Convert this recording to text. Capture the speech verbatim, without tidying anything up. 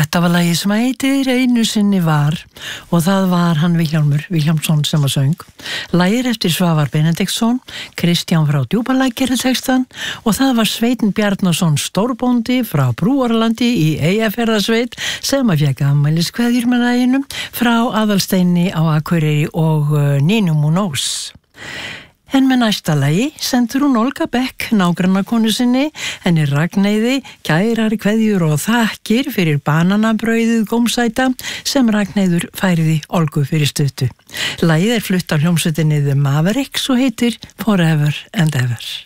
Þetta var lagið sem heitir Einu sinni var og það var hann Vilhjálmur Vilhjálmsson sem var söng. Lagið eftir Svavar Benediktsson, Kristján frá Djúpalæk gerði textann og það var Sveinn Bjarnason stórbóndi frá Brúarlandi í Eyjafjarðarsveit sem að fékk afmæliskveðjur með laginu frá Aðalsteini á Akureyri og uh, Nínu Múnós. En með næsta lagi sendur hún Olga Beck, nágrannakonu sinni, henni Ragnheiði, kærari kveðjur og þakkir fyrir bananabrauðið gómsæta sem Ragnheiður færiði Olgu fyrir stuttu. Lagið er flutt á hljómsveitinni The Mavericks og heitir Forever and Ever.